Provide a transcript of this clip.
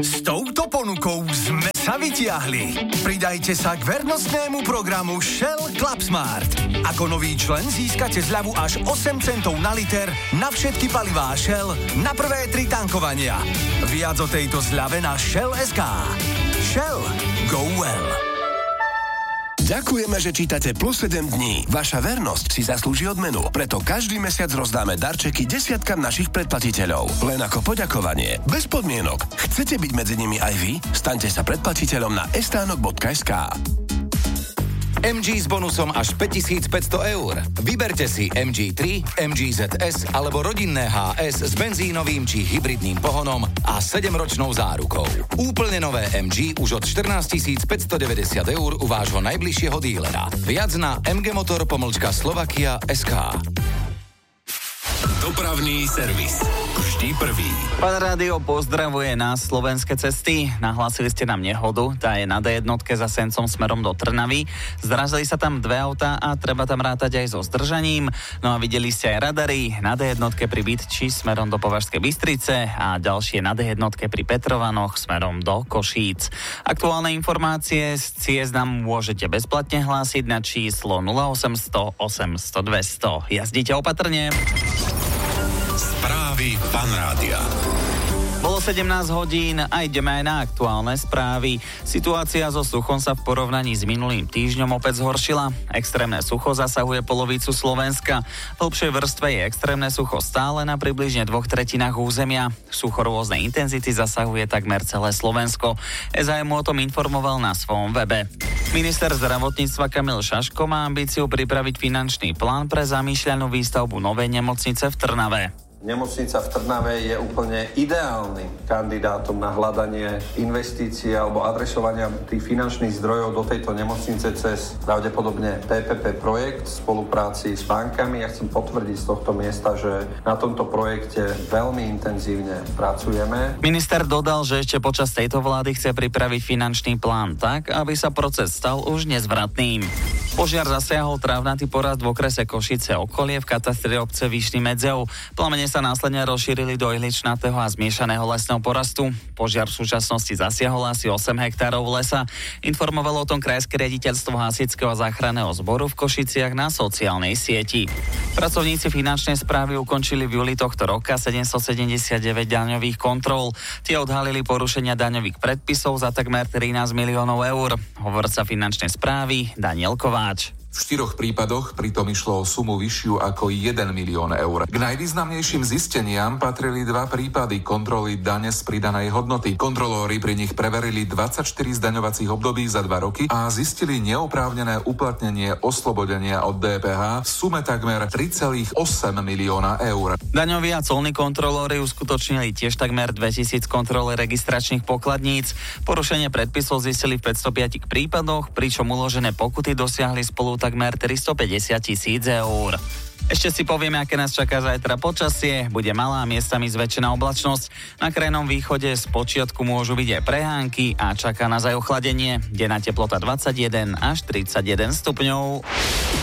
S touto ponukou sme sa vytiahli. Pridajte sa k vernostnému programu Shell Clubsmart. Ako nový člen získate zľavu až 8 centov na liter na všetky palivá Shell na prvé 3 tankovania. Viac o tejto zľave na Shell.sk. Shell. Go well. Ďakujeme, že čítate Plus 7 dní. Vaša vernosť si zaslúži odmenu. Preto každý mesiac rozdáme darčeky desiatkam našich predplatiteľov. Len ako poďakovanie. Bez podmienok. Chcete byť medzi nimi aj vy? Staňte sa predplatiteľom na estánok.sk. MG s bonusom až 5500 eur. Vyberte si MG3, MG ZS alebo rodinné HS s benzínovým či hybridným pohonom a 7-ročnou zárukou. Úplne nové MG už od 14 590 eur u vášho najbližšieho dílera. Viac na mgmotor.Slovakia.sk. Dopravný servis. Vždy prvý. Pán rádio pozdravuje nás slovenské cesty. Nahlásili ste nám nehodu, tá je na D1 za Sencom smerom do Trnavy. Zrazili sa tam 2 autá a treba tam rátať aj so zdržaním. No a videli ste aj radary na D1 pri Bytči smerom do Považskej Bystrice a ďalšie na D1 pri Petrovanoch smerom do Košíc. Aktuálne informácie z ciest nám môžete bezplatne hlásiť na číslo 0800 800 200. Jazdite opatrne. Správy Fanrádia. Bolo 17 hodín a ideme aj na aktuálne správy. Situácia so suchom sa v porovnaní s minulým týždňom opäť zhoršila. Extrémne sucho zasahuje polovicu Slovenska. V hĺbšej vrstve je extrémne sucho stále na približne 2/3 územia. Sucho rôznej intenzity zasahuje takmer celé Slovensko. SAM o tom informoval na svojom webe. Minister zdravotníctva Kamil Šaško má ambíciu pripraviť finančný plán pre zamýšľanú výstavbu novej nemocnice v Trnave. Nemocnica v Trnave je úplne ideálnym kandidátom na hľadanie investícií alebo adresovania tých finančných zdrojov do tejto nemocnice cez pravdepodobne PPP projekt v spolupráci s bankami. Ja chcem potvrdiť z tohto miesta, že na tomto projekte veľmi intenzívne pracujeme. Minister dodal, že ešte počas tejto vlády chce pripraviť finančný plán tak, aby sa proces stal už nezvratným. Požiar zasiahol trávnatý porast v okrese Košice okolie v katastri obce Vyšný Medzev. Plamene sa následne rozšírili do ihličnatého a zmiešaného lesného porastu. Požiar v súčasnosti zasiahol asi 8 hektárov lesa. Informovalo o tom Krajské riaditeľstvo hasičského a záchranného zboru v Košiciach na sociálnej sieti. Pracovníci finančnej správy ukončili v júli tohto roka 779 daňových kontrol. Tie odhalili porušenia daňových predpisov za takmer 13 miliónov eur. Hovorca finančnej správy Daniel Kováč. V 4 prípadoch pritom išlo o sumu vyššiu ako 1 milión eur. K najvýznamnejším zisteniam patrili 2 prípady kontroly dane z pridanej hodnoty. Kontrolóri pri nich preverili 24 zdaňovacích období za 2 roky a zistili neoprávnené uplatnenie oslobodenia od DPH v sume takmer 3,8 milióna eur. Daňoví a colní kontrolóri uskutočnili tiež takmer 2000 kontrol registračných pokladníc. Porušenie predpisov zistili v 505 prípadoch, pričom uložené pokuty dosiahli spolu takmer 350 000 eur. Ešte si povieme, aké nás čaká zajtra počasie. Bude malá, miestami zväčšená oblačnosť. Na krajnom východe z počiatku môžu byť aj prehánky a čaká nás aj ochladenie. Denná teplota 21 až 31 stupňov.